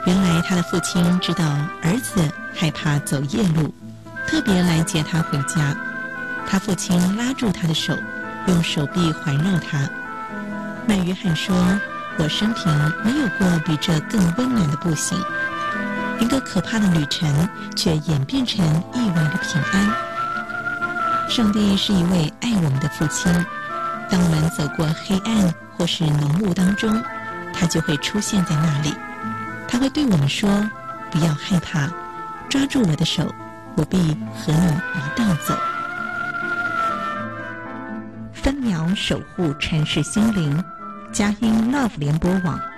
原来他的父亲知道儿子害怕走夜路，特别来接他回家。他父亲拉住他的手，用手臂环绕他。麦约翰说：“我生平没有过比这更温暖的步行。一个可怕的旅程，却演变成意外的平安。”上帝是一位爱我们的父亲。当我们走过黑暗或是浓雾当中，他就会出现在那里。他会对我们说：“不要害怕，抓住我的手，我必和你一道走。”分秒守护城市心灵，佳音 Love 联播网。